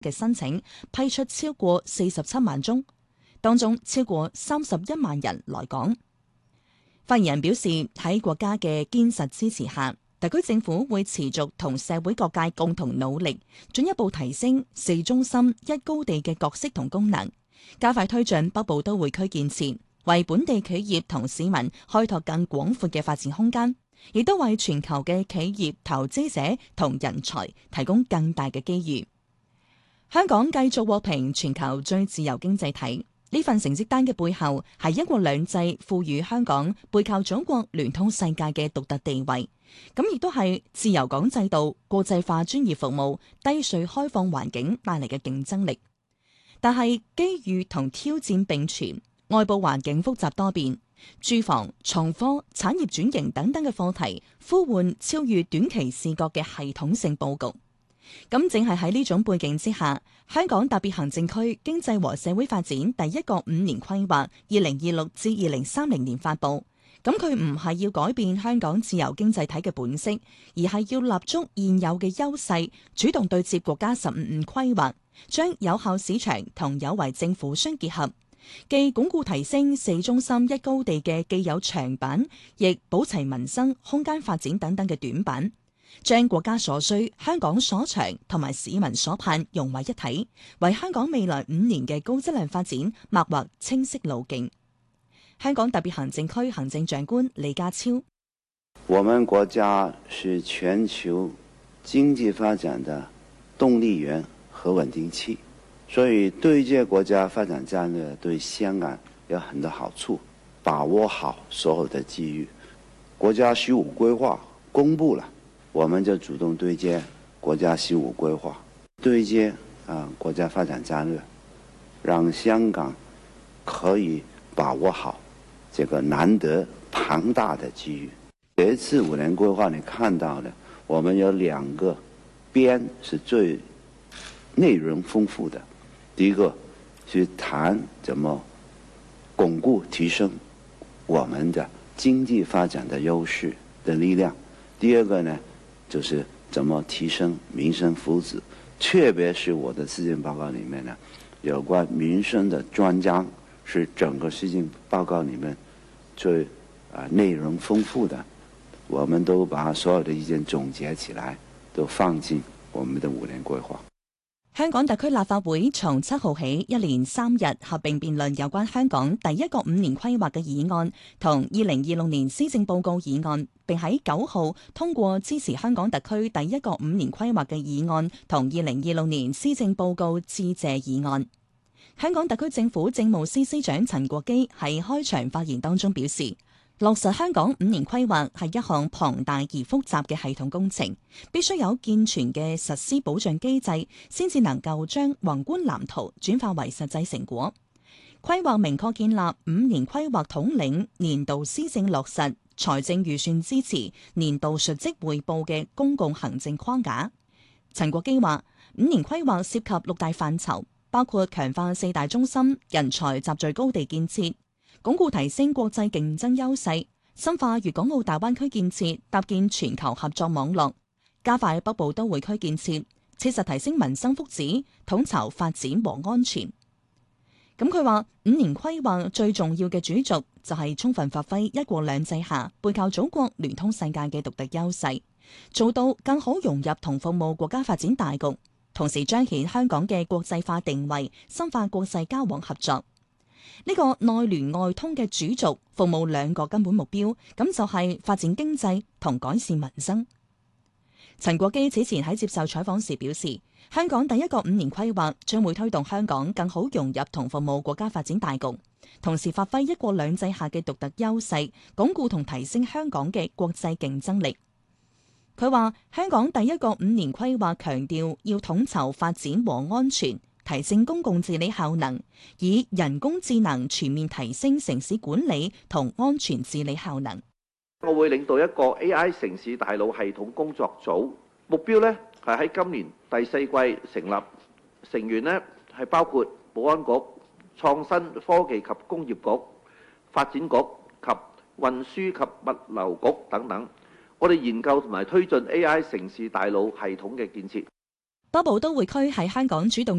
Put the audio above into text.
嘅申請，批出超過47萬宗，當中超過31萬人來港。發言人表示，喺國家嘅堅實支持下，特區政府會持續同社會各界共同努力，進一步提升4中心1高地嘅角色同功能，加快推進北部都會區建設，為本地企業同市民開拓更廣闊嘅發展空間，亦都為全球嘅企業投資者同人才提供更大嘅機遇。香港繼續獲評全球最自由經濟體。呢份成績單嘅背後係一國兩制賦予香港背靠祖國聯通世界嘅獨特地位，咁亦都係自由港制度、國際化專業服務、低稅開放環境帶嚟嘅競爭力。但係機遇同挑戰並存，外部環境複雜多變，住房、創科、產業轉型等等嘅課題呼喚超越短期視角嘅系統性佈局。咁正係喺呢種背景之下，香港特別行政區經濟和社會發展第一個5年規劃2026至2030年發布。咁佢唔係要改變香港自由經濟體嘅本色，而係要立足現有嘅優勢，主動對接國家15五規劃，將有效市場同有為政府相結合，既鞏固提升4中心1高地嘅既有長板，亦補齊民生、空間發展等等嘅短板。將國家所需、香港所長同埋市民所盼融為一體，為香港未來5年嘅高質量發展擘劃清晰路徑。香港特別行政區行政長官李家超： 我們國家是全球經濟發展的動力源和穩定器，所以對接國家發展戰略對香港有很多好處，把握好所有的機遇。國家15規劃公布了，我們就主動對接國家15規劃，對接國家發展戰略，讓香港可以把握好這個難得龐大的機遇。這一次5年規劃你看到的，我們有2個邊是最內容豐富的。第一個是談怎麼鞏固提升我們的經濟發展的優勢的力量。第二個呢，就是怎麼提升民生福祉，特別是我的施政報告裏面呢，有關民生的專章是整個施政報告裏面最內容豐富的，我們都把所有的意見總結起來，都放進我們的5年規劃。 香港特區立法會從7號起1連3日合併辯論有關香港第一個5年規劃嘅議案同2026年施政報告議案，並喺9號通過支持香港特區第一個5年規劃嘅議案同2026年施政報告致謝議案。香港特區政府政務司司長陳國基喺開場發言當中表示，落實香港5年規劃係一項龐大而複雜嘅系統工程，必須有健全嘅實施保障機制，先至能夠將宏觀藍圖轉化為實際成果。規劃明確建立5年規劃統領、年度施政落實、財政預算支持、年度述職匯報嘅公共行政框架。陳國基話，5年規劃涉及6大範疇，包括強化4大中心、人才集聚高地建設，鞏固提升國際競爭優勢，深化粵港澳大灣區建設，搭建全球合作網絡，加快北部都會區建設，切實提升民生福祉，統籌發展和安全。咁佢話5年規劃最重要嘅主軸就係充分發揮一國兩制下背靠祖國聯通世界嘅獨特優勢，做到更好融入同服務國家發展大局，同時彰顯香港嘅國際化定位，深化國際交往合作。呢個內聯外通嘅主軸服務2個根本目標，咁就係發展經濟同改善民生。陳國基此前喺接受採訪時表示，香港第一個5年規劃將會推動香港更好融入同服務國家發展大局，同時發揮一國兩制下嘅獨特優勢，鞏固同提升香港嘅國際競爭力。佢話香港第一個5年規劃強調要統籌發展和安全，提升公共治理效能，以人工智能全面提升城市管理同安全治理效能。 我會領導一個 AI 城市大腦系統工作組，目標呢係喺今年第4季成立，成員呢係包括保安局、創新科技及工業局、發展局及運輸及物流局等等。我哋研究同埋推進 AI 城市大腦系統嘅建設。 北部都會區係香港主動